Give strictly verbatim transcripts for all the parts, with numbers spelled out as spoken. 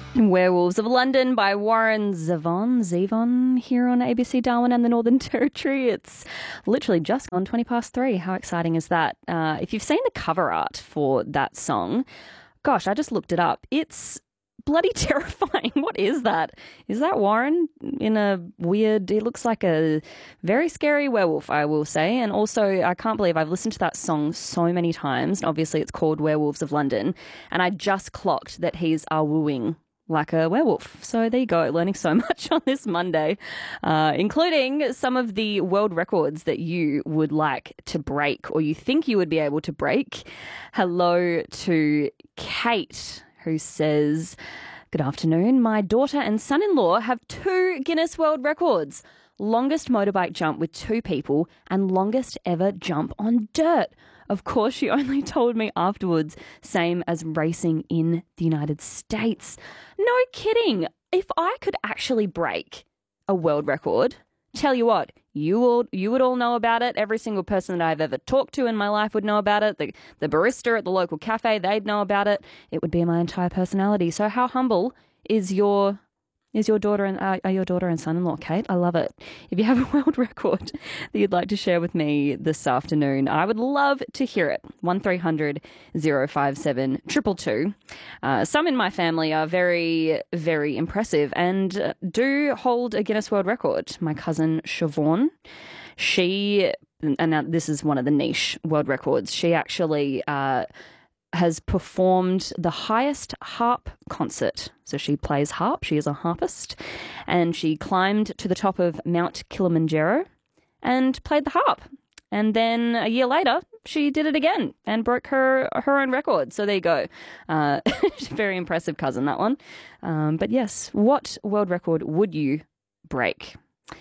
Werewolves of London by Warren Zevon, Zevon here on A B C Darwin and the Northern Territory. It's literally just gone twenty past three. How exciting is that? Uh, if you've seen the cover art for that song, gosh, I just looked it up. It's bloody terrifying. What is that? Is that Warren in a weird, it looks like a very scary werewolf, I will say. And also, I can't believe I've listened to that song so many times. Obviously, it's called Werewolves of London. And I just clocked that he's are wooing like a werewolf. So there you go, learning so much on this Monday, uh, including some of the world records that you would like to break or you think you would be able to break. Hello to Kate, who says, "Good afternoon. My daughter and son-in-law have two Guinness World Records. Longest motorbike jump with two people and longest ever jump on dirt. Of course, she only told me afterwards, same as racing in the United States." No kidding. If I could actually break a world record, tell you what, you all, you would all know about it. Every single person that I've ever talked to in my life would know about it. The, the barista at the local cafe, they'd know about it. It would be my entire personality. So how humble is your... Is your daughter and uh, are your daughter and son-in-law, Kate? I love it. If you have a world record that you'd like to share with me this afternoon, I would love to hear it. one three hundred oh five seven two two two. Uh, some in my family are very, very impressive and uh, do hold a Guinness World Record. My cousin Siobhan, she, and now this is one of the niche world records, she actually... Uh, has performed the highest harp concert. So she plays harp, she is a harpist, and she climbed to the top of Mount Kilimanjaro and played the harp. And then a year later, she did it again and broke her her own record. So there you go. Uh, very impressive cousin, that one. Um, but yes, what world record would you break?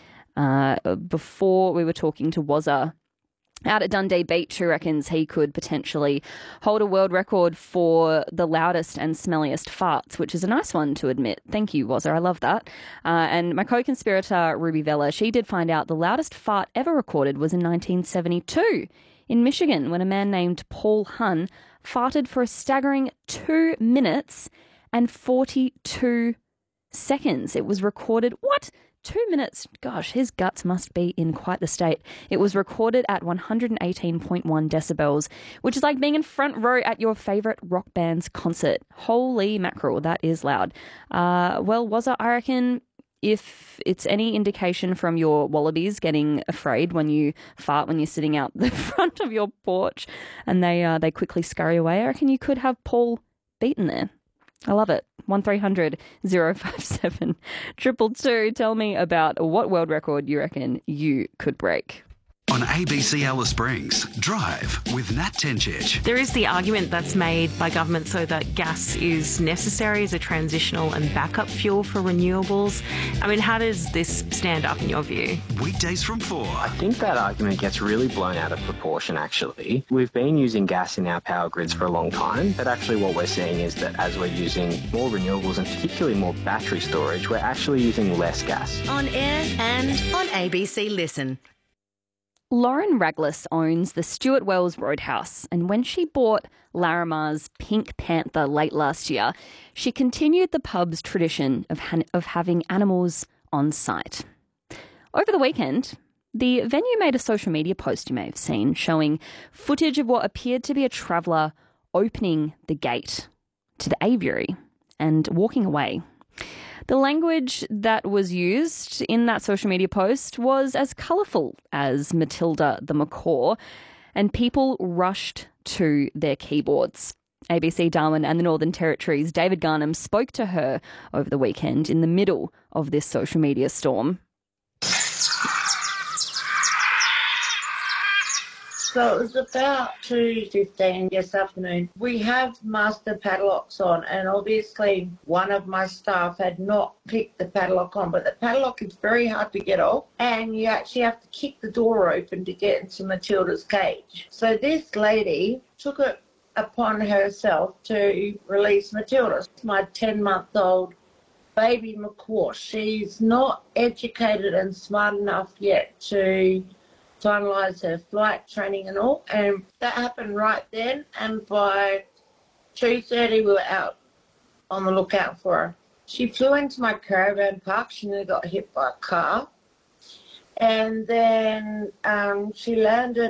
Uh, before we were talking to Wazza out at Dundee Beach, who reckons he could potentially hold a world record for the loudest and smelliest farts, which is a nice one to admit. Thank you, Wazza. I love that. Uh, and my co-conspirator, Ruby Vella, she did find out the loudest fart ever recorded was in nineteen seventy-two in Michigan, when a man named Paul Hunn farted for a staggering two minutes and forty-two seconds. It was recorded... What? Two minutes, gosh, his guts must be in quite the state. It was recorded at one hundred eighteen point one decibels, which is like being in front row at your favourite rock band's concert. Holy mackerel, that is loud. Uh, well, was it, I reckon, if it's any indication from your wallabies getting afraid when you fart when you're sitting out the front of your porch and they uh, they quickly scurry away, I reckon you could have Paul beaten there. I love it. one three hundred oh five seven two two two. Tell me about what world record you reckon you could break. On A B C Alice Springs, Drive with Nat Tencic. There is the argument that's made by government so that gas is necessary as a transitional and backup fuel for renewables. I mean, how does this stand up in your view? Weekdays from four. I think that argument gets really blown out of proportion, actually. We've been using gas in our power grids for a long time, but actually what we're seeing is that as we're using more renewables and particularly more battery storage, we're actually using less gas. On air and on A B C Listen. Lauren Raglis owns the Stuart Wells Roadhouse, and when she bought Larimer's Pink Panther late last year, she continued the pub's tradition of, ha- of having animals on site. Over the weekend, the venue made a social media post you may have seen showing footage of what appeared to be a traveller opening the gate to the aviary and walking away. The language that was used in that social media post was as colourful as Matilda the macaw, and people rushed to their keyboards. A B C Darwin and the Northern Territory's David Garnham spoke to her over the weekend in the middle of this social media storm. So it was about two fifteen this afternoon. We have master padlocks on, and obviously one of my staff had not clicked the padlock on, but the padlock is very hard to get off, and you actually have to kick the door open to get into Matilda's cage. So this lady took it upon herself to release Matilda. My ten-month-old baby macaw. She's not educated and smart enough yet to finalise her flight training and all, and that happened right then, and by two thirty we were out on the lookout for her. She flew into my caravan park. She nearly got hit by a car. And then um, she landed